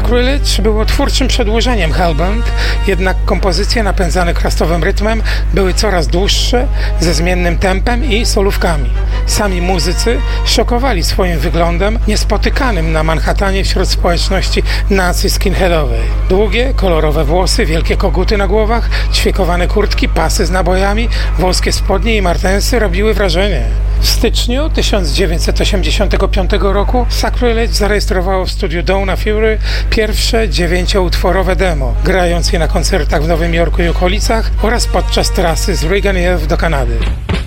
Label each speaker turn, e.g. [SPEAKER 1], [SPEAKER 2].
[SPEAKER 1] Sacrilege było twórczym przedłużeniem Hellbound, jednak kompozycje napędzane krastowym rytmem były coraz dłuższe, ze zmiennym tempem i solówkami. Sami muzycy szokowali swoim wyglądem, niespotykanym na Manhattanie wśród społeczności nacji skinheadowej. Długie, kolorowe włosy, wielkie koguty na głowach, ćwiekowane kurtki, pasy z nabojami, włoskie spodnie i martensy robiły wrażenie. W styczniu 1985 roku Sacrilege zarejestrowało w studiu Donna Fury pierwsze 9-utworowe demo, grając je na koncertach w Nowym Jorku i okolicach oraz podczas trasy z Reagan Ave do Kanady.